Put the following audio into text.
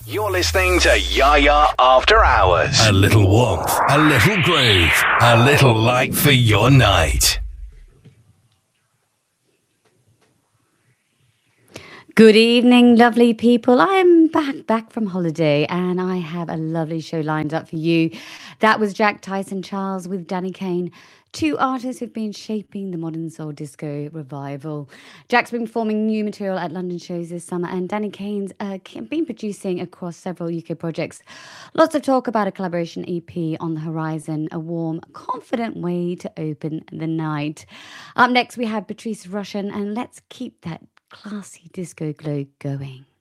You're listening to Yaya After Hours. A little warmth, a little groove, a little light for your night. Good evening, lovely people. I am back from holiday, and I have a lovely show lined up for you. That was Jack Tyson Charles with Danny Kane, two artists who've been shaping the modern soul disco revival. Jack's been performing new material at London shows this summer, and Danny Kane's been producing across several UK projects. Lots of talk about a collaboration EP on the horizon, a warm, confident way to open the night. Up next, we have Patrice Rushen, and let's keep that classy disco glow going.